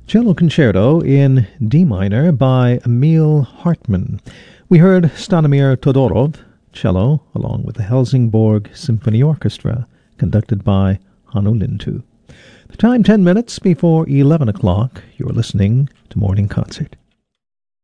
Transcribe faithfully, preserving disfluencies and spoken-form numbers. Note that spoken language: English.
Cello Concerto in D minor by Emil Hartmann. We heard Stanimir Todorov, cello, along with the Helsingborg Symphony Orchestra, conducted by Hannu Lintu. The time ten minutes before eleven o'clock. You're listening to Morning Concert.